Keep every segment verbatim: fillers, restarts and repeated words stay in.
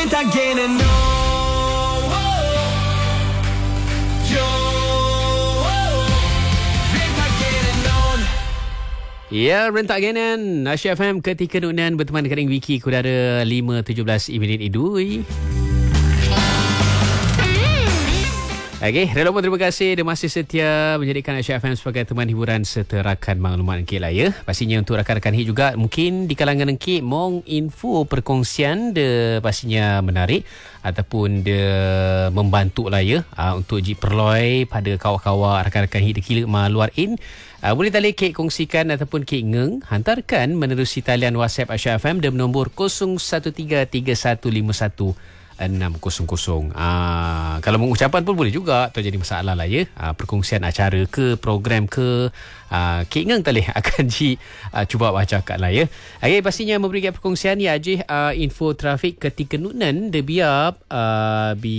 Rentagenen no. Ya, rentak genan Asia F M ketika nunan berteman dengan Wiki Kudara lima tujuh belas minit idui. Okey, relok pun terima kasih dia masih setia menjadikan Asia F M sebagai teman hiburan serta rakan maklumat Enkik lah ya. Pastinya untuk rakan-rakan Enkik juga mungkin di kalangan Enkik mong info perkongsian dia pastinya menarik ataupun dia membantu lah ya uh, untuk ji perloi pada kawan-kawan rakan-rakan Enkik dekila ma luar in. Uh, boleh tali Kek kongsikan ataupun Kek ngeng hantarkan menerusi talian WhatsApp Asia F M dan nombor kosong satu tiga tiga satu lima satu enam kosong kosong. Ah, kalau mengucapan pun boleh juga, tak jadi masalah lah ya. Ah, perkongsian acara ke program ke ah, Kek ngeng tali akan ji ah, cuba baca kat lah ya. Okay, pastinya memberikan perkongsian ya ajih ah, info trafik ketika nunan de biap ah, bi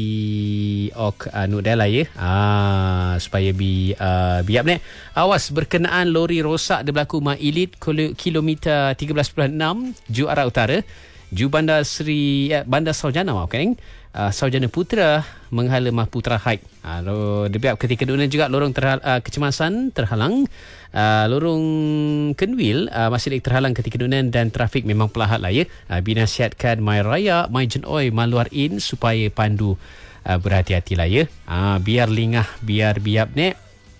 ok ah, nudai lah ya. Ah, supaya bi ah, biap ni awas berkenaan lori rosak de berlaku ma Ilit kilometer tiga belas perpuluhan enam ju arah utara. Ju Bandar Seri eh, Bandar Saujana maafkan uh, Saujana Putra menghala Mah Putra Hike. Uh, Debiap ketika dunia juga lorong terhal, uh, kecemasan terhalang. Uh, lorong Kenwil uh, masih terhalang ketika dunia dan trafik memang pelahat lah ya. Uh, binasihatkan Mai Raya, Mai Jenoi, Maluar In supaya pandu uh, berhati-hati lah ya. Uh, biar lingah, biar biap ni.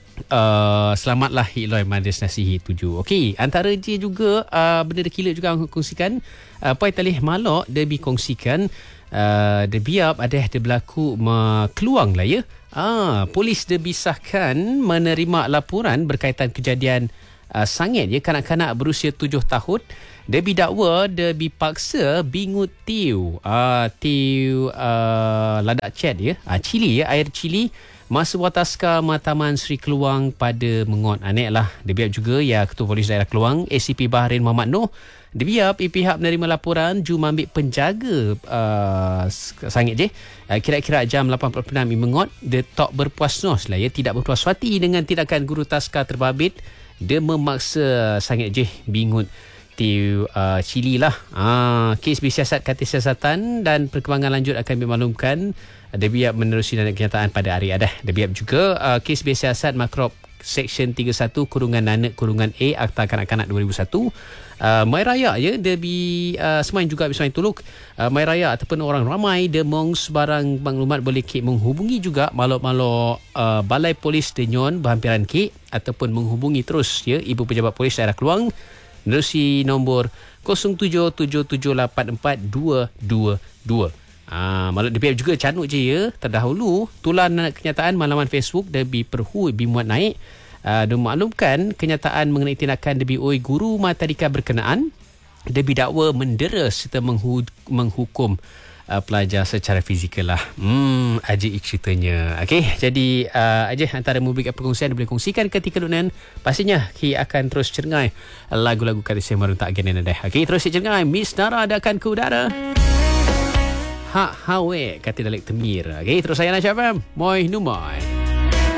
Uh, selamatlah Hiloi destinasi Hi tuju. Okey, antara je juga uh, benda dekila juga aku kongsikan uh, pai talih malok dia bi kongsikan uh, dia biap ada dia berlaku ma keluang lah ya. Ah, polis dia bisahkan menerima laporan berkaitan kejadian uh, sangit ya kanak-kanak berusia tujuh tahun dia didakwa dia dipaksa bingut tiu ah uh, tiu uh, ladak cat ya uh, cili ya air cili masa buat taska Mataman Seri Keluang pada Mengot. Anek lah. Dia biap juga ya Ketua Polis Daerah Keluang A C P Bahrain Muhammad Noh. Dia biap pihak menerima laporan ju ambil penjaga uh, sangit je. Uh, kira-kira jam lapan empat puluh enam Mengot. Dia tak berpuas nos lah ya. Tidak berpuas hati dengan tindakan guru taska terbabit. Dia memaksa sangit je bingut tiu uh, cili lah. Ah, kes bersiasat Katil Siasatan dan perkembangan lanjut akan dimaklumkan. Dia biap menerusi dan kenyataan pada hari adah. Dia biap juga uh, kes bersiasat Makrop Seksyen tiga puluh satu kurungan Nanek kurungan A Akta Kanak-Kanak dua ribu satu. Uh, Mai Raya ya dia bi uh, semain juga bi semain tuluk. Uh, Mai Raya ataupun orang ramai dia mong sebarang maklumat boleh Kek menghubungi juga malok-malok uh, Balai Polis Denyon berhampiran Kek ataupun menghubungi terus ya Ibu Pejabat Polis Daerah Keluang menerusi nombor kosong tujuh tujuh tujuh lapan empat dua dua dua. Ah, malu D P F juga canuk je ya. Terdahulu tulan kenyataan malaman Facebook Debi Perhu Debi muat naik. Ah, dia maklumkan kenyataan mengenai tindakan Debi Oi guru matadika berkenaan. Debi dakwa mendera serta menghu- menghukum uh, pelajar secara fizikal lah. Hmm, aje ceritanya. Okey, jadi uh, aje antara memberikan perkongsian boleh kongsikan ketika lunan. Pastinya Ki akan terus cengai lagu-lagu kata saya merentak genen dah. Okey, terus cengai Miss Nara adakan ke udara. Hak hawe kata dalek temir. Okey, terus saya nak siapa? Moi numai.